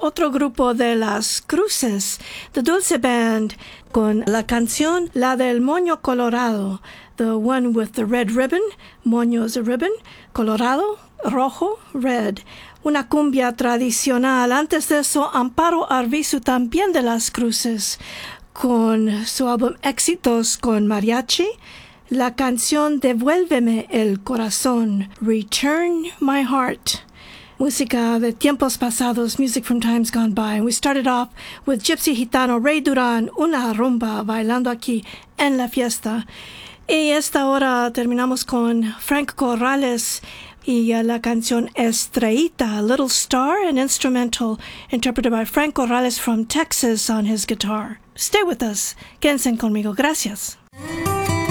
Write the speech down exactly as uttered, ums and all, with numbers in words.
otro grupo de Las Cruces, The Dulce Band, con la canción La del Moño Colorado, the one with the red ribbon, moño is a ribbon, colorado, rojo, red. Una cumbia tradicional. Antes de eso, Amparo Arvizu, también de Las Cruces, con su álbum Éxitos con Mariachi, la canción Devuélveme el Corazón, Return My Heart. Música de tiempos pasados, music from times gone by. And we started off with Gypsy Gitano, Rey Durán, Una Rumba, bailando aquí en la fiesta. Y esta hora terminamos con Frank Corrales y uh, la canción Estrellita, Little Star, an instrumental interpreted by Frank Corrales from Texas on his guitar. Stay with us. Quédense conmigo. Gracias.